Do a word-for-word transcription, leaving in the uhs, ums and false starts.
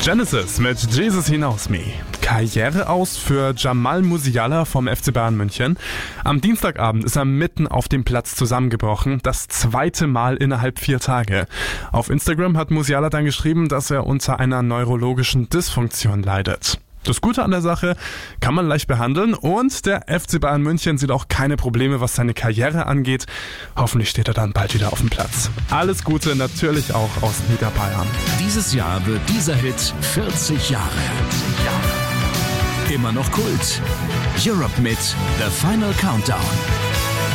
Genesis mit Jesus He Knows Me. Karriere aus für Jamal Musiala vom F C Bayern München. Am Dienstagabend ist er mitten auf dem Platz zusammengebrochen, das zweite Mal innerhalb vier Tage. Auf Instagram hat Musiala dann geschrieben, dass er unter einer neurologischen Dysfunktion leidet. Das Gute an der Sache, kann man leicht behandeln und der F C Bayern München sieht auch keine Probleme, was seine Karriere angeht. Hoffentlich steht er dann bald wieder auf dem Platz. Alles Gute natürlich auch aus Niederbayern. Dieses Jahr wird dieser Hit vierzig Jahre. Immer noch Kult. Europe mit The Final Countdown.